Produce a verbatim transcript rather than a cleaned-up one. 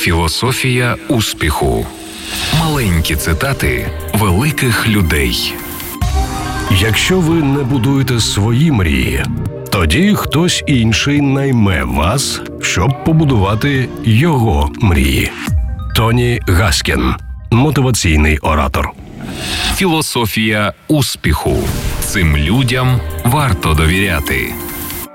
Філософія успіху. Маленькі цитати великих людей. Якщо ви не будуєте свої мрії, тоді хтось інший найме вас, щоб побудувати його мрії. Тоні Гаскін, мотиваційний оратор. Філософія успіху. Цим людям варто довіряти.